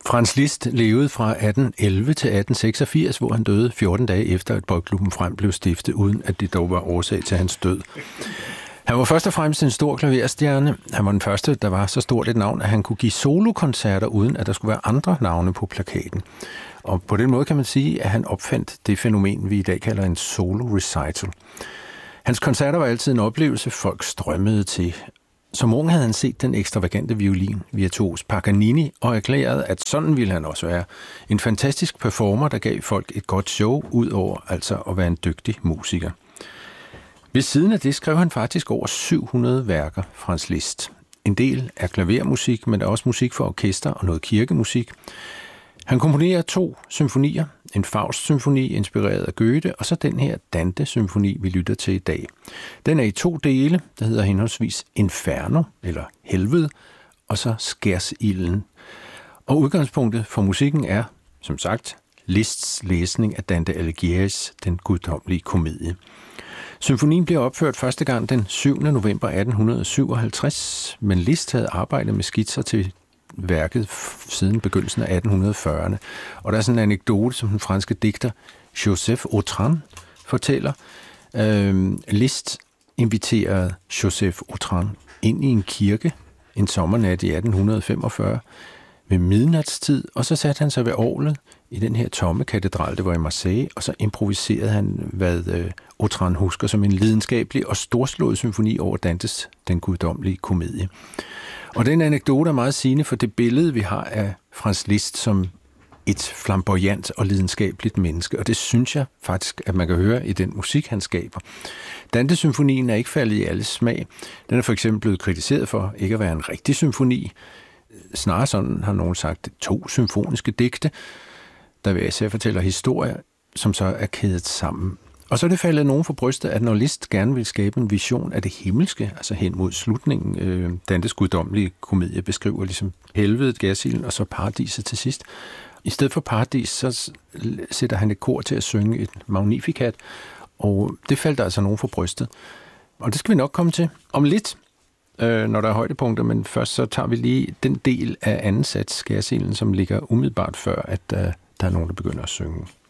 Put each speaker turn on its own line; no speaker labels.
Franz Liszt levede fra 1811 til 1886, hvor han døde 14 dage efter, at Boldklubben Frem blev stiftet, uden at det dog var årsag til hans død. Han var først og fremmest en stor klaverstjerne. Han var den første, der var så stort et navn, at han kunne give solokoncerter, uden at der skulle være andre navne på plakaten. Og på den måde kan man sige, at han opfandt det fænomen, vi i dag kalder en solo recital. Hans koncerter var altid en oplevelse, folk strømmede til. Som ung havde han set den ekstravagante violin-virtuos Paganini og erklærede, at sådan ville han også være. En fantastisk performer, der gav folk et godt show, ud over altså at være en dygtig musiker. Ved siden af det skrev han faktisk over 700 værker, Franz Liszt. En del er klavermusik, men der er også musik for orkester og noget kirkemusik. Han komponerer 2 symfonier, en Faust-symfoni inspireret af Goethe, og så den her Dante-symfoni, vi lytter til i dag. Den er i 2 dele, der hedder henholdsvis Inferno, eller Helvede, og så Skærsilden. Og udgangspunktet for musikken er, som sagt, Liszts læsning af Dante Alighieri's Den guddommelige komedie. Symfonien blev opført første gang den 7. november 1857, men Liszt havde arbejdet med skitser til værket siden begyndelsen af 1840'erne. Og der er sådan en anekdote, som den franske digter Joseph Autran fortæller. Liszt inviterede Joseph Autran ind i en kirke en sommernat i 1845 ved midnatstid, og så satte han sig ved orglet i den her tomme katedral, det var i Marseille, og så improviserede han, hvad Autran husker som en lidenskabelig og storslået symfoni over Dantes Den guddommelige komedie. Og den anekdote er meget sigende for det billede, vi har af Franz Liszt som et flamboyant og lidenskabeligt menneske, og det synes jeg faktisk, at man kan høre i den musik, han skaber. Dante-symfonien er ikke faldet i alles smag. Den er for eksempel blevet kritiseret for ikke at være en rigtig symfoni. Snarere sådan har nogen sagt 2 symfoniske digte, der hver især fortæller historier, som så er kædet sammen. Og så er det faldet nogen for brystet, at når Liszt gerne vil skabe en vision af det himmelske, altså hen mod slutningen, Dantes guddommelige komedie beskriver ligesom helvedet, Skærsilden og så paradiset til sidst. I stedet for paradis, så sætter han et kor til at synge et Magnificat, og det faldt altså nogen for brystet. Og det skal vi nok komme til om lidt, når der er højdepunkter, men først så tager vi lige den del af anden sats, Skærsilden, som ligger umiddelbart før, at der er nogen, der begynder at synge.